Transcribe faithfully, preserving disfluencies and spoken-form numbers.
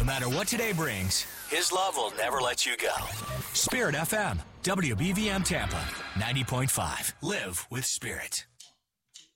matter what today brings, His love will never let you go. Spirit F M, W B V M Tampa, ninety point five. Live with Spirit.